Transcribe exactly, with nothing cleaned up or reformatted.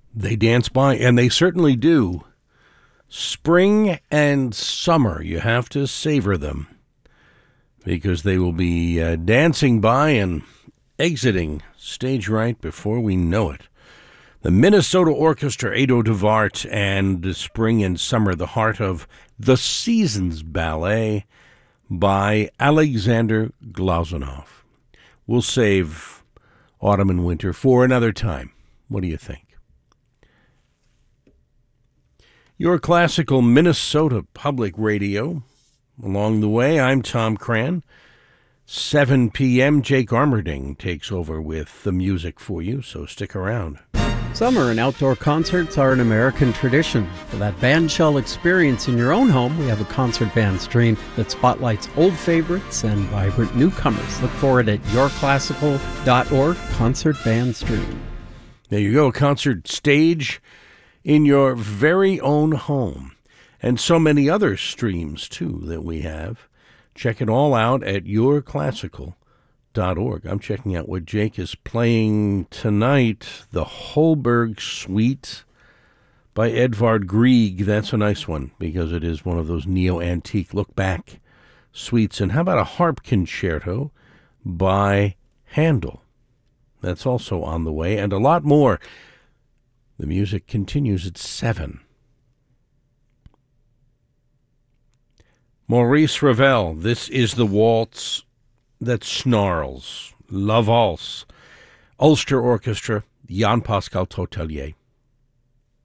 They dance by, and they certainly do. Spring and summer, you have to savor them, because they will be uh, dancing by and exiting stage right before we know it. The Minnesota Orchestra, Ado DeVart, and Spring and Summer, the heart of the Seasons Ballet by Alexander Glazunov. We'll save autumn and winter for another time. What do you think? Your classical Minnesota Public Radio. Along the way, I'm Tom Cran. seven p.m., Jake Armerding takes over with the music for you, so stick around. Summer and outdoor concerts are an American tradition. For that bandshell experience in your own home, we have a concert band stream that spotlights old favorites and vibrant newcomers. Look for it at your classical dot org, Concert Band Stream. There you go, concert stage in your very own home. And so many other streams, too, that we have. Check it all out at your classical dot org. I'm checking out what Jake is playing tonight, the Holberg Suite by Edvard Grieg. That's a nice one, because it is one of those neo-antique look-back suites. And how about a harp concerto by Handel? That's also on the way, and a lot more. The music continues at seven. Maurice Ravel, this is the waltz that snarls. La Valse. Ulster Orchestra, Jan Pascal Totelier.